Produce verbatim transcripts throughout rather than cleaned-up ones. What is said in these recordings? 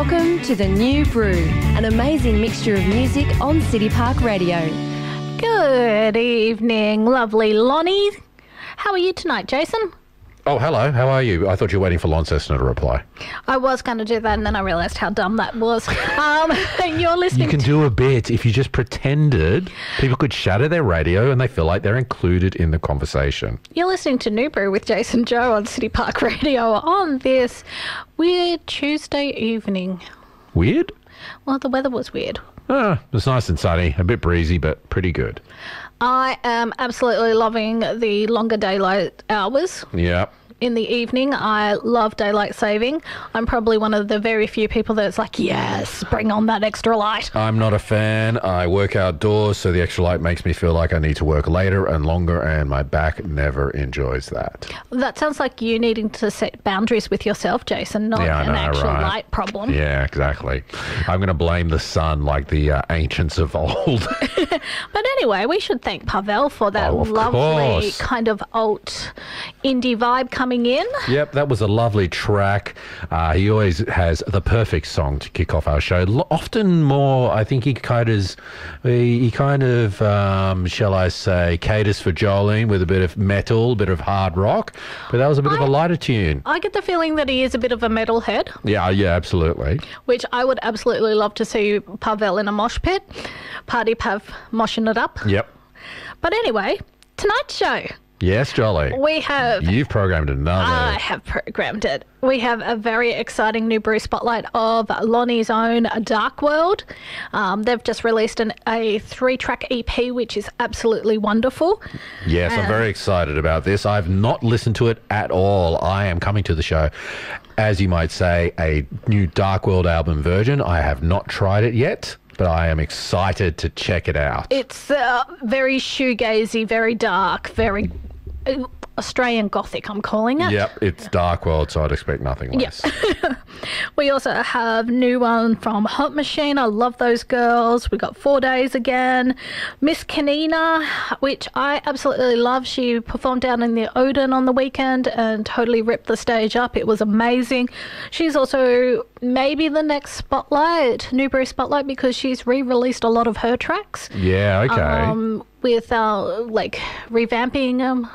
Welcome to The New Brew, an amazing mixture of music on City Park Radio. Good evening, lovely Lonnie. How are you tonight, Jason? Oh, hello. How are you? I thought you were waiting for Launceston to reply. I was going to do that, and then I realised how dumb that was. Um, you're listening You can to... do a bit. If you just pretended, people could shatter their radio and they feel like they're included in the conversation. You're listening to New Brew with Jason Joe on City Park Radio on this weird Tuesday evening. Weird? Well, the weather was weird. Ah, it was nice and sunny, a bit breezy, but pretty good. I am absolutely loving the longer daylight hours. Yeah. In the evening, I love daylight saving. I'm probably one of the very few people that's like, yes, bring on that extra light. I'm not a fan. I work outdoors, so the extra light makes me feel like I need to work later and longer, and my back never enjoys that. That sounds like you needing to set boundaries with yourself, Jason, not Yeah, I an know, actual right? light problem. Yeah, exactly. I'm going to blame the sun like the uh, ancients of old. But anyway, we should thank Pavel for that Oh, of lovely course. kind of alt indie vibe coming in. Yep, that was a lovely track. Uh, he always has the perfect song to kick off our show. L- often more, I think he kind of, he, he kind of, um, shall I say, caters for Jolene with a bit of metal, a bit of hard rock. But that was a bit I, of a lighter tune. I get the feeling that he is a bit of a metalhead, Yeah, yeah, absolutely. which I would absolutely love to see Pavel in a mosh pit. Party Pav moshing it up. Yep. But anyway, tonight's show, Yes, Jolly. we have... You've programmed another. I have programmed it. We have a very exciting new brew spotlight of Lonnie's own Dark World. Um, they've just released an, a three-track E P, which is absolutely wonderful. Yes, I'm Um, very excited about this. I've not listened to it at all. I am coming to the show, as you might say, a new Dark World album version. I have not tried it yet, but I am excited to check it out. It's uh, very shoegazy, very dark, very uh, Australian Gothic, I'm calling it. Yep, it's Dark World, so I'd expect nothing less. We also have new one from Hot Machine. I love those girls. We got Four Days again. Miss Kanina, which I absolutely love. She performed down in the Odin on the weekend and totally ripped the stage up. It was amazing. She's also maybe the next Spotlight, New Brew Spotlight, because she's re-released a lot of her tracks. Yeah, okay. Um, with uh, like revamping them.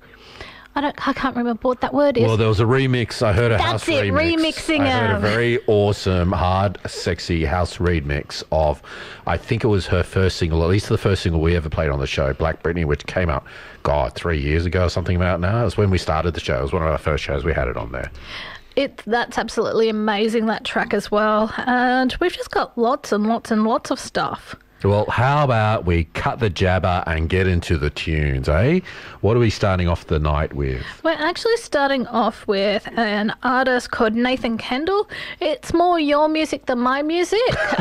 I don't. I can't remember what that word is. Well, there was a remix. I heard a That's house it, remix. remixing I heard a them. very awesome, hard, sexy house remix of, I think it was her first single, at least the first single we ever played on the show, Black Britney, which came out, God, three years ago or something about now. It was when we started the show. It was one of our first shows. We had it on there. It that's absolutely amazing, that track as well. And we've just got lots and lots and lots of stuff. Well, how about we cut the jabber and get into the tunes, eh? What are we starting off the night with? We're actually starting off with an artist called Nathan Kendall. It's more your music than my music.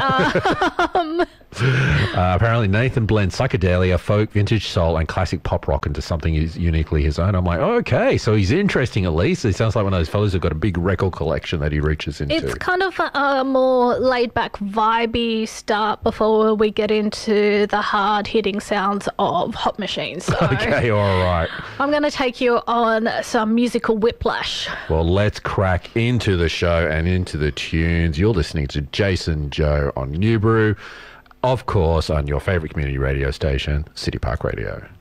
um, Uh, apparently, Nathan blends psychedelia, folk, vintage soul, and classic pop rock into something is uniquely his own. I'm like, oh, okay, so he's interesting at least. He sounds like one of those fellows who've got a big record collection that he reaches into. it's kind of a, a more laid-back, vibey start before we get into the hard-hitting sounds of Hot Machine. So Okay, all right. I'm going to take you on some musical whiplash. Well, let's crack into the show and into the tunes. You're listening to Jason Joe on New Brew, of course, on your favourite community radio station, City Park Radio.